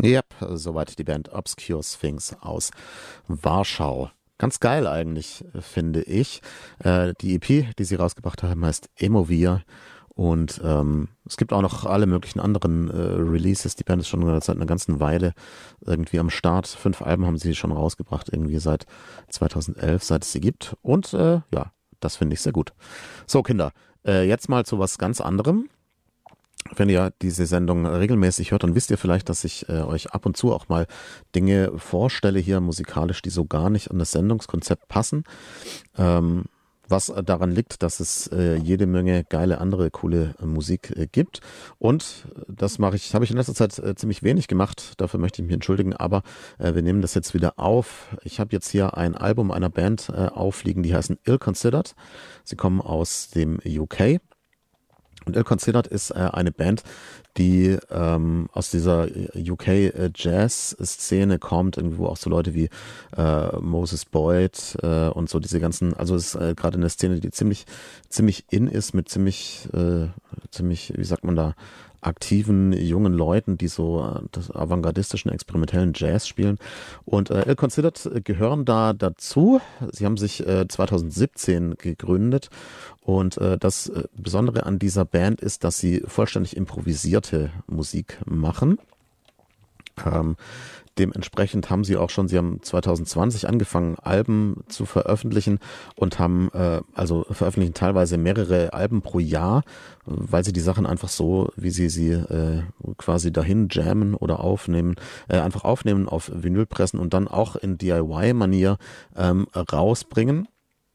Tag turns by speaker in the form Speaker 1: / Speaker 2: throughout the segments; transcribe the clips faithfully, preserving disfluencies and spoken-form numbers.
Speaker 1: Yep, soweit die Band Obscure Sphinx aus Warschau. Ganz geil eigentlich, finde ich. Äh, die E P, die sie rausgebracht haben, heißt Emovir. Und ähm, es gibt auch noch alle möglichen anderen äh, Releases. Die Band ist schon seit einer ganzen Weile irgendwie am Start. Fünf Alben haben sie schon rausgebracht, irgendwie seit zweitausendelf, seit es sie gibt. Und äh, ja, das finde ich sehr gut. So, Kinder, äh, jetzt mal zu was ganz anderem. Wenn ihr diese Sendung regelmäßig hört, dann wisst ihr vielleicht, dass ich äh, euch ab und zu auch mal Dinge vorstelle hier musikalisch, die so gar nicht an das Sendungskonzept passen. Ähm, was daran liegt, dass es äh, jede Menge geile andere coole äh, Musik äh, gibt. Und das mache ich, habe ich in letzter Zeit äh, ziemlich wenig gemacht. Dafür möchte ich mich entschuldigen, aber äh, wir nehmen das jetzt wieder auf. Ich habe jetzt hier ein Album einer Band äh, aufliegen, die heißen Ill Considered. Sie kommen aus dem U K. Und Ill Considered ist äh, eine Band, die ähm, aus dieser U K-Jazz-Szene kommt, irgendwo auch so Leute wie äh, Moses Boyd äh, und so diese ganzen, also es ist äh, gerade eine Szene, die ziemlich ziemlich in ist, mit ziemlich, äh, ziemlich, wie sagt man da, aktiven jungen Leuten, die so äh, das avantgardistischen, experimentellen Jazz spielen. Und äh, Ill Considered gehören da dazu. Sie haben sich äh, zweitausendsiebzehn gegründet. Und äh, das äh, Besondere an dieser Band ist, dass sie vollständig improvisierte Musik machen. Ähm, dementsprechend haben sie auch schon, sie haben zweitausendzwanzig angefangen, Alben zu veröffentlichen und haben, äh, also veröffentlichen teilweise mehrere Alben pro Jahr, weil sie die Sachen einfach so, wie sie sie äh, quasi dahin jammen oder aufnehmen, äh, einfach aufnehmen, auf Vinyl pressen und dann auch in D I Y-Manier ähm, rausbringen.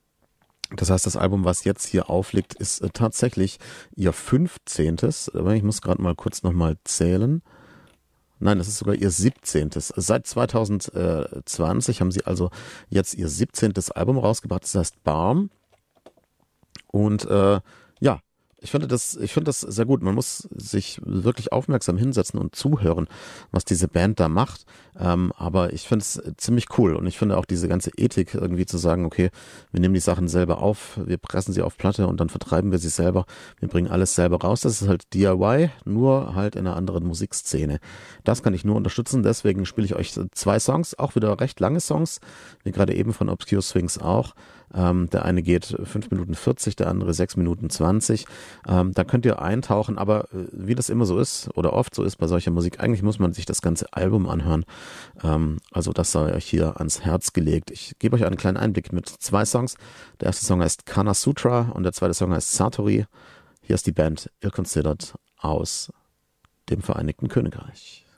Speaker 1: Das heißt, das Album, was jetzt hier aufliegt, ist äh, tatsächlich ihr fünfzehntes. Aber ich muss gerade mal kurz nochmal zählen. Nein, das ist sogar ihr siebzehntes. Seit zweitausendzwanzig haben sie also jetzt ihr siebzehntes Album rausgebracht. Das heißt Balm. Und äh, ja, ich finde das, ich finde das sehr gut. Man muss sich wirklich aufmerksam hinsetzen und zuhören, was diese Band da macht. Ähm, aber ich finde es ziemlich cool. Und ich finde auch diese ganze Ethik irgendwie zu sagen, okay, wir nehmen die Sachen selber auf, wir pressen sie auf Platte und dann vertreiben wir sie selber. Wir bringen alles selber raus. Das ist halt D I Y, nur halt in einer anderen Musikszene. Das kann ich nur unterstützen. Deswegen spiele ich euch zwei Songs, auch wieder recht lange Songs, wie gerade eben von Obscure Sphinx auch. Ähm, der eine geht fünf Minuten vierzig, der andere sechs Minuten zwanzig. Ähm, da könnt ihr eintauchen, aber äh, wie das immer so ist oder oft so ist bei solcher Musik, eigentlich muss man sich das ganze Album anhören. Ähm, also das sei euch hier ans Herz gelegt. Ich gebe euch einen kleinen Einblick mit zwei Songs. Der erste Song heißt Kana Sutra und der zweite Song heißt Satori. Hier ist die Band Ill Considered aus dem Vereinigten Königreich.